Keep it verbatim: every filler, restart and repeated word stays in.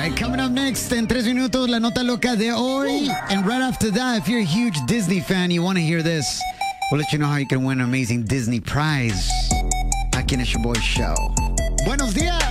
right, coming up next en tres minutos, la nota loca de hoy. And right after that, if you're a huge Disney fan, you want to hear this, we'll let you know how you can win an amazing Disney prize. Aquí en el Your Boy Show. Buenos días.